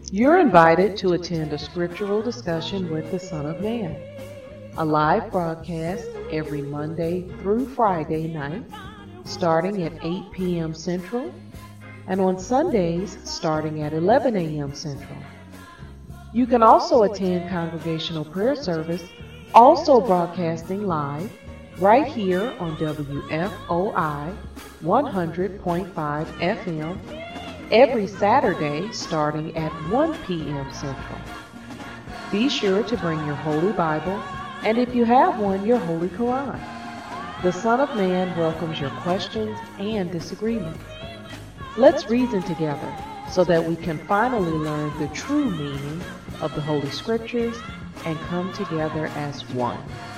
You're invited to attend a scriptural discussion with the Son of Man, a live broadcast every Monday through Friday night, starting at 8 p.m. Central, and on Sundays starting at 11 a.m. Central. You can also attend congregational prayer service, also broadcasting live, right here on WFOI 100.5 FM, every Saturday starting at 1 p.m. Central. Be sure to bring your Holy Bible, and if you have one, your Holy Quran. The Son of Man welcomes your questions and disagreements. Let's reason together so that we can finally learn the true meaning of the Holy Scriptures and come together as one.